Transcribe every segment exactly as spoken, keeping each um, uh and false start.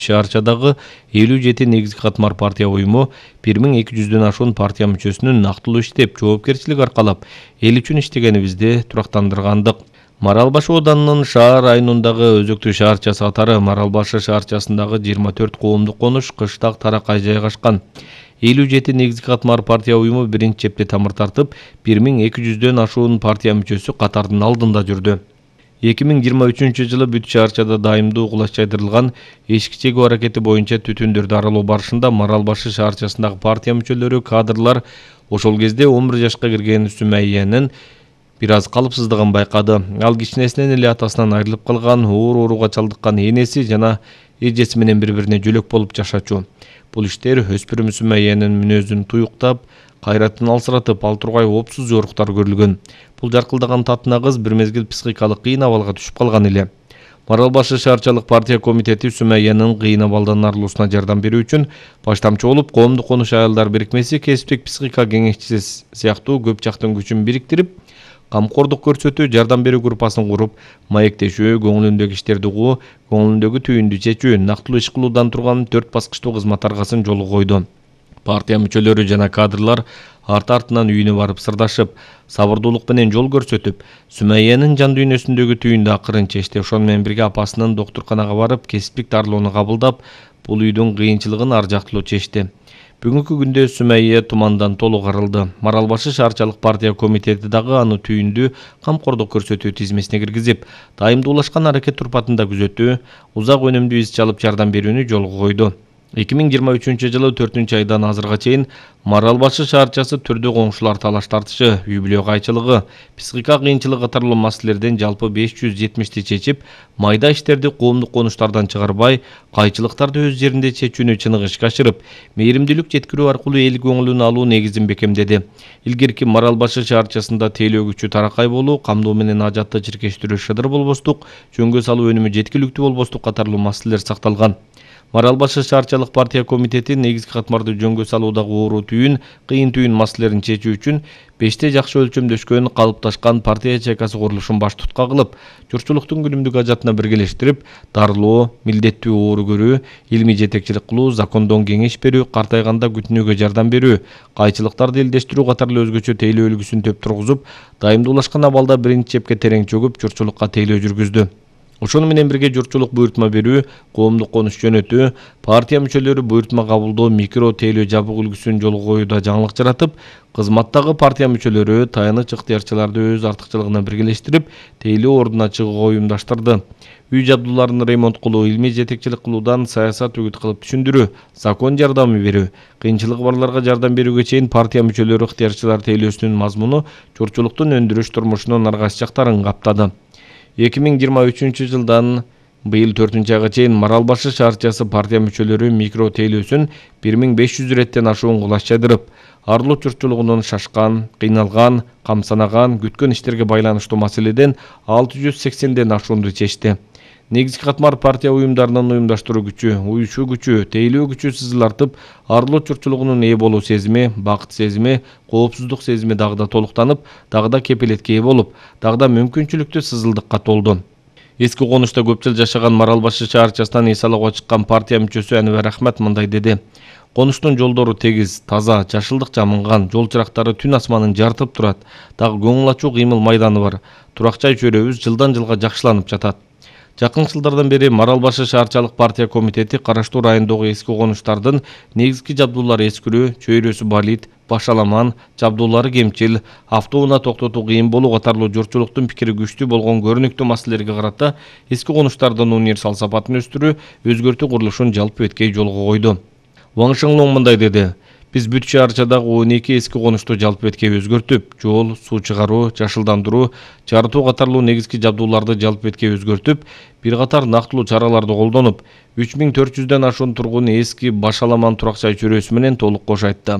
Шаарчадагы элүү жети негизги катмар партия уюму бир миң эки жүздөн ашуун партия мүчөсүнүн нактылуу иштеп, жоопкерчилик аркалап, эл үчүн иштегенибизди турактандыргандык. Маралбаш ооданынын Шаар районундагы өзөктүү шаарчасы катары Маралбаш шаарчасындагы жыйырма төрт коомдук конуш кыштак таракай жайгашкан. элүү жети негизги катмар партия уюму биринчи чепте тамыр тартып, бир миң эки жүздөн ашуун партия мүчөсү катардын алдында жүрдү. эки миң жыйырма үчүнчү жылы бүт шаарчада дайымдуу кулач жайдырылган эшик чегүү аракети боюнча түтүндөрдү аралоо барышында Маралбаш шаарчасындагы партия мүчөлөрү, кадрлар ошол кезде он бир жашка кирген Сүмайянын бир аз калыпсыздыгын байкады. Ал кичинесинен эле атасынан айрылып калган, оор ооруга чалдыккан энеси жана эжеси менен бири-бирине жөлөк болуп жашачу. Бул иштер өспүрүм Сүмайянын мүнөзүн туюктап, кайратын алсыратып, ал тургай опсуз жоруктар көрүлгөн. Бул жаркылдаган татына кыз бир мезгил психикалык кыйын абалга түшүп калган эле. Маралбаш шаарчалык партия комитети Сүмайянын кыйын абалдан арылуусуна жардам берүү үчүн баштамчы болуп, коомдук конуш аялдар бирикмеси, кесиптик психика кеңешчиси сыяктуу көп жактын күчүн бириктирип, камкордук көрсөтүү, жардам берүү группасын куруп, маектешүү, көңүлүндөгү иштерди угуу, көңүлүндөгү түйүндү чечүү, нактылуу иш кылуудан турган төрт баскычтуу кызмат аргасын жолго койду. Партия мүчөлөрү жана кадрлар арты-артынан үйүнө барып сырдашып, сабырдуулук менен жол көрсөтүп, Сүмайянын жан дүйнөсүндөгү түйүндү акырын чечти. Ошону менен бирге апасынын доктурканага барып, кесиптик дарылоону кабылдап, бул үйдүн кыйынчылыгын ар жактылуу чечти. Бүгүнкү күндө Сүмайя тумандан толук арылды. Маралбаш шаарчалык партия комитети дагы аны түйүндү камкордук көрсөтүү тизмесине киргизип, дайымдуулашкан аракет турпатында күзөтүү, узак өнүмдүү иш чалып жардам берүүнү жолго койду. эки миң жыйырма үчүнчү жылы төртүнчү айдан азырга чейин Маралбаш шаарчасы түрдүү коңшулар талаш тартышы, үй-бүлө кайчылыгы, психика кыйынчылыгы катарлуу маселелерден жалпы беш жүз жетимишти чечип, майда иштерди коомдук конуштардан чыгарбай, кайчылыктарды өз жеринде чечүүнү чыныгы ишке ашырып, мээримдүүлүк жеткирүү аркылуу эл көңүлүн алуу негизин бекемдеди. Илгерки Маралбаш шаарчасында тейлөө күчү таракай болуу, камдоо менен ажатты чиркештирүү шыдыр болбостук, жөнгө салуу өнүмү жеткиликтүү болбостук катарлуу маселелер сакталган. Маралбаш шаарчалык партия комитети негизги катмарды жөнгө салуудагы оору түйүн, кыйын түйүн маселелерин чечүү үчүн беште жакшы өлчөмдөшкөн, калыпташкан партия ячейкасы курулушун баш tutка кылып, журтчулуктун күнүмдүк ажатына биргелештирип, дарылоо, милдеттүү оору көрүү, илмий жетекчилик кылуу, закондон кеңеш берүү, картайганда күтүнүүгө жардам берүү, кайчылыктарды элдештирүү катарлуу өзгөчө тейлөө үлгүсүн төп тургузуп, дайымдуулашкан абалда биринчи чепке терең чөгүп, журтчулукка тейлөө жүргүздү. Ошону менен бирге журтчулук буйртма берүү, коомдук конуш жөнөтүү, партия мүчөлөрү буйртма кабылдоо, микро тейлөө жабык үлгүсүн жолго коюуда жаңылык жаратып, кызматтагы партия мүчөлөрү таяныч ыктыярчыларды өз артыкчылыгына биргелештирип, тейлөө ордуна чыгууга уюмдаштырды. Үй жабдууларын ремонт кылуу, илмий жетекчилик кылуудан саясат үгүт кылып түшүндүрүү, закон жардамы берүү, кыйынчылыгы барларга жардам берүүгө чейин партия мүчөлөрү ыктыярчылар тейлөөсүнүн мазмуну журтчулуктун өндүрүш турмушунун ар кайсы жактарын каптады. эки миң жыйырма үчүнчү жылдан быйыл төртүнчү айга чейин Маралбаш шаарчасы партия мүчөлөрү микро тейлөөсүн бир миң беш жүз иреттен ашуун кулач жайдырып, арылуу журтчулугунун шашкан, кыйналган, камсанаган, күткөн иштерге байланыштуу маселеден алты жүз сексенден ашуунду чечти. Негизги катмар партия уюмдарынын уюмдаштыруу күчү, уюшуу күчү, тейлөө күчү сызылартып, арылуу журтчулугунун ээ болуу сезими, бакыт сезими, коопсуздук сезими дагы да толуктанып, дагы да кепилетке ээ болуп, дагы да мүмкүнчүлүктүү сызылдыкка толду. Эски конушта көп жыл жашаган Маралбаш шаарчасынан эс алууга чыккан партия мүчөсү Анвар Ахмат мындай деди. Конуштун жолдору тегиз, таза, жашылдык жамынган, жол чырактары түн асманын жарытып турат, дагы көңүл ачуу кыймыл майданы бар. Турак-жай чөйрөбүз жылдан жылга жакшыланып жатат. Жакын жылдардан бери Маралбаш шаарчалык партия комитети караштуу райондогу эски конуштардын негизги жабдуулары эскирүү, чөйрөсү балит, башаламан, жабдуулары кемчил, автоунаа токтотуу кыйын болуу катарлуу журтчулуктун пикири күчтүү болгон көрүнүктүү маселелерге карата эски конуштардын универсал сапатын өстүрүү, өзгөртүү курулушун жалпы эткей жолго койду. Ваң Шыңлоң мындай деди. Биз бүт шаарчадагы он эки эски конушту жалпы эткей өзгөртүп, жол, суу чыгаруу, жашылдандыруу, жарытуу катарлуу негизги жабдууларды жалпы эткей өзгөртүп, бир катар нактылуу чараларды колдонуп, үч миң төрт жүздөн ашуун тургун эски башаламан турак-жай чөйрөсү менен толук кош айтты.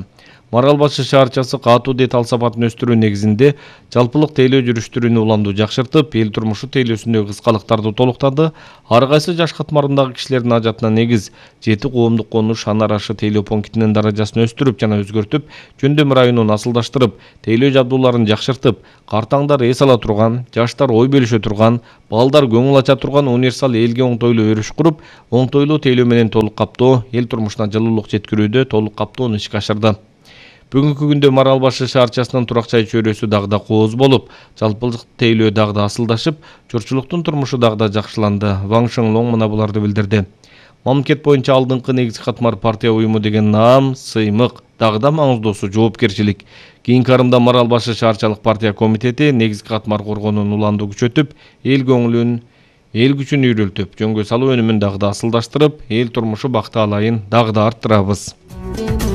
Марал Башы шаарчасы катуу деталь сапатын өстүрүү негизинде жалпылык тейлөө жүрүштөрүн уланду жакшыртып, эл турмушу тейлөөсүндөгү кыскалыктарды толуктады. Ар кайсы жаш катмарындагы кишилердин ажатына негиз жети коомдук конуш ан арашы тейлөө пунктинин даражасын өстүрүп жана өзгөртүп, жөндөм районун асылдаштырып, тейлөө жабдууларын жакшыртып, картаңдар эс ала турган, жаштар ой бөлүшө турган, балдар көңүл ача турган универсал элге оңтойлуу өрүш куруп, оңтойлуу тейлөө менен толук каптоо, эл турмушуна жылуулук жеткирүүдө толук каптоону ишке ашырды. Бүгүнкү күндө Марал Башы шаарчасынын турак жай чөйрөсү дагы да кооз болуп, жалпылык тейлөө дагы да асылдашып, журтчулуктун турмушу дагы да жакшыланды. Ваң Шыңлоң мына буларды билдирди. Мамлекет боюнча алдыңкы негизги катмар партия уюму деген наам, сыймык, дагы да маңыздуусу жоопкерчилик. Кийинки арымда Марал Башы шаарчалык партия комитети негизги катмар коргоонун уланды күчөтүп, эл көңүлүн, эл күчүн үйрөлтүп, жөнгө салуу өнүмүн дагы да асылдаштырып, эл турмушу бакты алайын дагы да арттырабыз.